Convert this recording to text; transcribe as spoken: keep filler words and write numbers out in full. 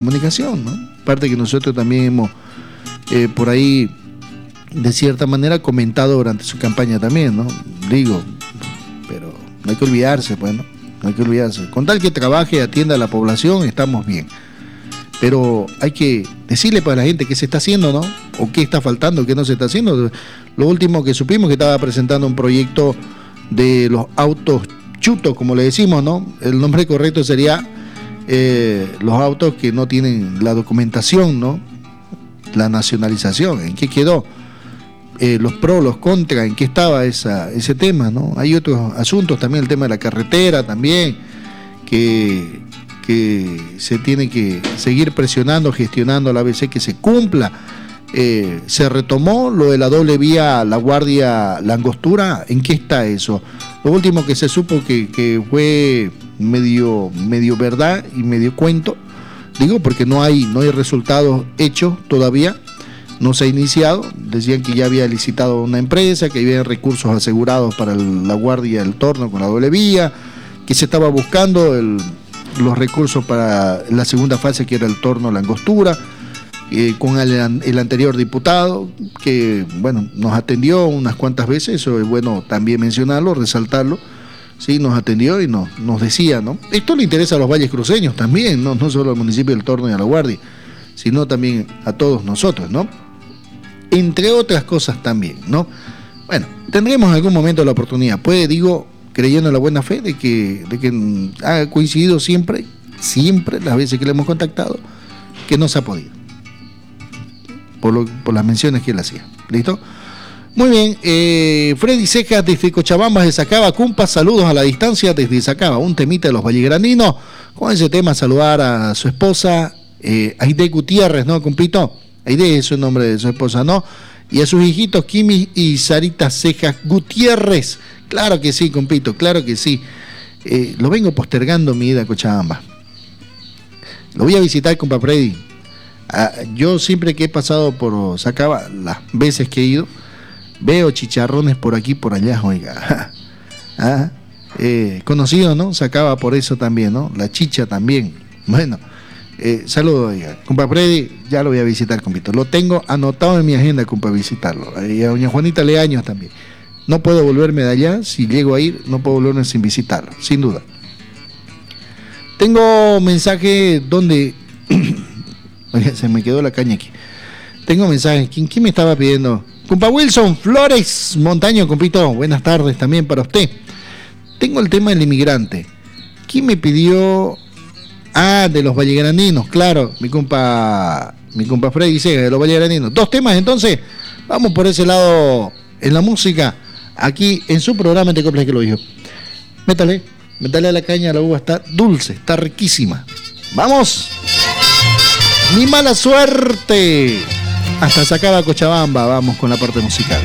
comunicación, ¿no? Aparte que nosotros también hemos eh, por ahí de cierta manera comentado durante su campaña también, ¿no? Digo, pero no hay que olvidarse, pues, ¿no? No hay que olvidarse. Con tal que trabaje y atienda a la población, estamos bien. Pero hay que decirle para la gente qué se está haciendo, ¿no? O qué está faltando, qué no se está haciendo. Lo último que supimos que estaba presentando un proyecto de los autos chutos, como le decimos, ¿no? El nombre correcto sería eh, los autos que no tienen la documentación, ¿no? La nacionalización. ¿En qué quedó? Eh, los pros, los contras, ¿en qué estaba esa, ese tema, ¿no? Hay otros asuntos también, el tema de la carretera también, que, que se tiene que seguir presionando, gestionando a la A B C que se cumpla. Eh, se retomó lo de la doble vía La Guardia La Angostura. ¿En qué está eso? Lo último que se supo que, que fue medio, medio verdad y medio cuento, digo porque no hay, no hay resultados hechos todavía, no se ha iniciado. Decían que ya había licitado una empresa, que había recursos asegurados para el, la guardia del torno con la doble vía, que se estaba buscando el, los recursos para la segunda fase, que era el torno La Angostura, eh, con el, el anterior diputado, que bueno, nos atendió unas cuantas veces. Eso es bueno también mencionarlo, resaltarlo. Sí, nos atendió y nos, nos decía, ¿no? Esto le interesa a los valles cruceños también, ¿no? No solo al municipio del Torno y a La Guardia, sino también a todos nosotros, ¿no? Entre otras cosas también, ¿no? Bueno, tendremos en algún momento la oportunidad, puede, digo, creyendo en la buena fe de que, de que ha coincidido siempre, siempre, las veces que le hemos contactado, que no se ha podido, por, lo, por las menciones que él hacía. ¿Listo? Muy bien, eh, Freddy Cejas desde Cochabamba, de Sacaba, Cumpa, saludos a la distancia desde Sacaba, un temita de los vallegraninos, con ese tema saludar a su esposa, eh, Aide Gutiérrez, ¿no, Cumpito? Aide es el nombre de su esposa, ¿no? Y a sus hijitos Kimi y Sarita Cejas Gutiérrez, claro que sí, Cumpito, claro que sí. Eh, lo vengo postergando mi ida a Cochabamba, lo voy a visitar, compa Freddy. Ah, yo siempre que he pasado por Sacaba, las veces que he ido, veo chicharrones por aquí, por allá, oiga. Ah, eh, conocido, ¿no? Sacaba por eso también, ¿no? La chicha también. Bueno, eh, saludos, oiga. Compa Freddy, ya lo voy a visitar, compito. Lo tengo anotado en mi agenda, compa, visitarlo. Y a doña Juanita Leaños también. No puedo volverme de allá. Si llego a ir, no puedo volverme sin visitarlo, sin duda. Tengo mensaje donde... Oiga, se me quedó la caña aquí. Tengo mensajes. ¿Quién, quién me estaba pidiendo? Compa Wilson Flores Montaño, compito, buenas tardes también para usted. Tengo el tema del inmigrante. ¿Quién me pidió? Ah, de los vallegraninos, claro, mi compa, mi compa Freddy Cejas, de los vallegraninos. Dos temas, entonces, vamos por ese lado en la música, aquí en su programa Te Coplas que lo dijo. Métale, métale a la caña, la uva está dulce, está riquísima. ¡Vamos! ¡Mi mala suerte! Hasta Sacaba, Cochabamba, vamos con la parte musical.